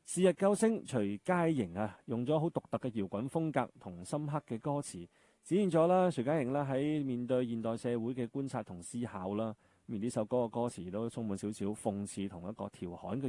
是日救星徐佳瑩啊，用咗好獨特嘅搖滾風格同深刻嘅歌詞，展現咗啦徐佳瑩啦喺面對現代社會嘅觀察同思考啦。而呢首歌嘅歌詞都充滿少少諷刺同一個調侃嘅